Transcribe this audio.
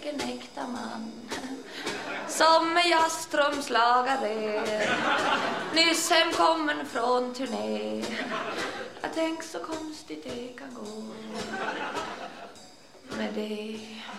en äkta man som är jazztrumslagare, nyss hemkommen från turné. Jag tänk så konstigt det kan gå med det.